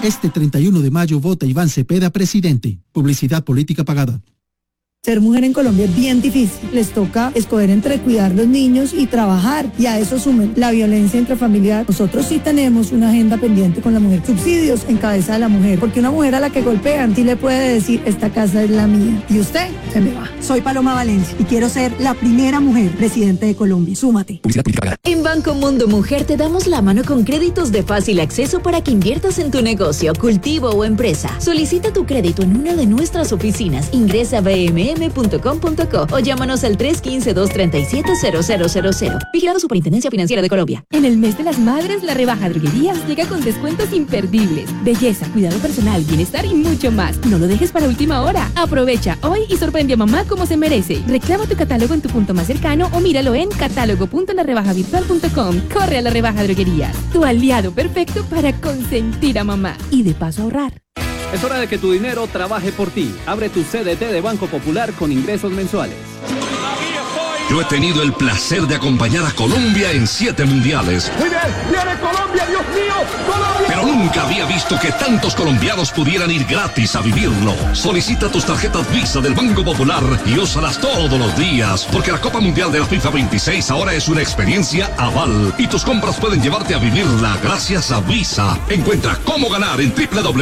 Este 31 de mayo vota Iván Cepeda presidente. Publicidad política pagada. Ser mujer en Colombia es bien difícil. Les toca escoger entre cuidar los niños y trabajar. Y a eso sumen la violencia intrafamiliar. Nosotros sí tenemos una agenda pendiente con la mujer. Subsidios en cabeza de la mujer. Porque una mujer a la que golpean sí le puede decir, esta casa es la mía. Y usted se me va. Soy Paloma Valencia y quiero ser la primera mujer presidente de Colombia. Súmate. En Banco Mundo Mujer te damos la mano con créditos de fácil acceso para que inviertas en tu negocio, cultivo o empresa. Solicita tu crédito en una de nuestras oficinas. Ingresa a bmm.com.co o llámanos al 315-237-0000. Vigilado Superintendencia Financiera de Colombia. En el mes de las madres, la rebaja Droguerías llega con descuentos imperdibles. Belleza, cuidado personal, bienestar y mucho más. No lo dejes para última hora. Aprovecha hoy y sorprende a mamá como se merece. Reclama tu catálogo en tu punto más cercano o míralo en catálogo.larebajavirtual.com. Corre a la rebaja Droguerías, tu aliado perfecto para consentir a mamá y de paso ahorrar. Es hora de que tu dinero trabaje por ti. Abre tu CDT de Banco Popular con ingresos mensuales. Yo he tenido el placer de acompañar a Colombia en 7 mundiales. ¡Muy bien! ¡Viene Colombia, Dios mío! ¡Colombia! Pero nunca había visto que tantos colombianos pudieran ir gratis a vivirlo. Solicita tus tarjetas Visa del Banco Popular y úsalas todos los días, porque la Copa Mundial de la FIFA 26 ahora es una experiencia Aval y tus compras pueden llevarte a vivirla gracias a Visa. Encuentra cómo ganar en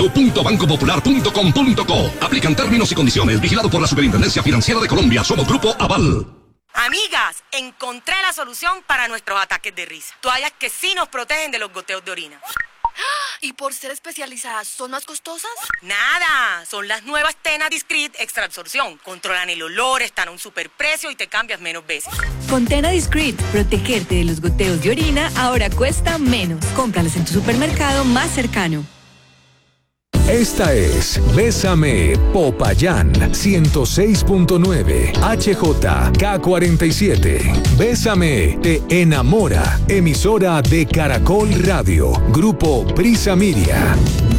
www.bancopopular.com.co. Aplican términos y condiciones. Vigilado por la Superintendencia Financiera de Colombia. Somos Grupo Aval. Amigas, encontré la solución para nuestros ataques de risa. Toallas que sí nos protegen de los goteos de orina. ¿Y por ser especializadas, son más costosas? Nada, son las nuevas Tena Discreet Extra Absorción. Controlan el olor, están a un superprecio y te cambias menos veces. Con Tena Discreet, protegerte de los goteos de orina ahora cuesta menos. Cómpralas en tu supermercado más cercano. Esta es Bésame Popayán 106.9 HJK47. Bésame te enamora. Emisora de Caracol Radio. Grupo Prisa Miria.